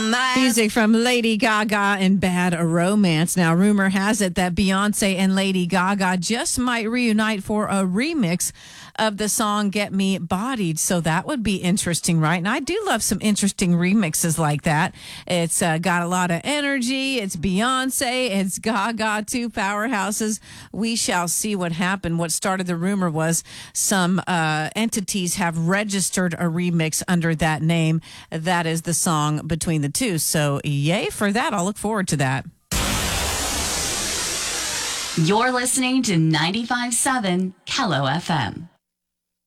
Music from Lady Gaga and Bad Romance. Now, rumor has it that Beyonce and Lady Gaga just might reunite for a remix of the song Get Me Bodied. So that would be interesting, right? And I do love some interesting remixes like that. It's got a lot of energy. It's Beyonce. It's Gaga, two powerhouses. We shall see what happened. What started the rumor was some entities have registered a remix under that name. That is the song between the two. So yay for that. I'll look forward to that. You're listening to 95.7 Kello FM.